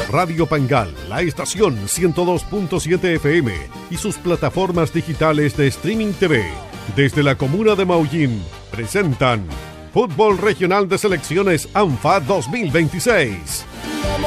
Radio Pangal, la estación 102.7 FM y sus plataformas digitales de streaming TV. Desde la comuna de Maullín, presentan Fútbol Regional de Selecciones ANFA 2026.